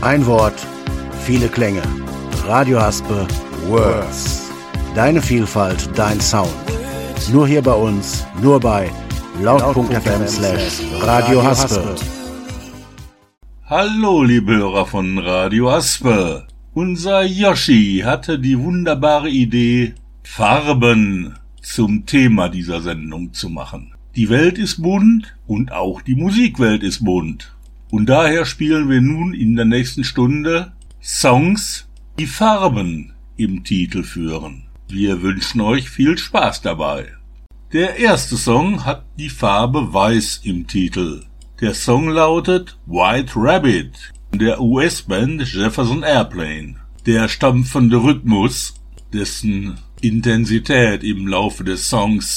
Ein Wort, viele Klänge. Radio Haspe Words. Deine Vielfalt, dein Sound. Nur hier bei uns, nur bei laut.fm/Radio Haspe. Hallo, liebe Hörer von Radio Haspe. Unser Yoshi hatte die wunderbare Idee, Farben zum Thema dieser Sendung zu machen. Die Welt ist bunt und auch die Musikwelt ist bunt. Und daher spielen wir nun in der nächsten Stunde Songs, die Farben im Titel führen. Wir wünschen euch viel Spaß dabei. Der erste Song hat die Farbe Weiß im Titel. Der Song lautet White Rabbit der US-Band Jefferson Airplane. Der stampfende Rhythmus, dessen Intensität im Laufe des Songs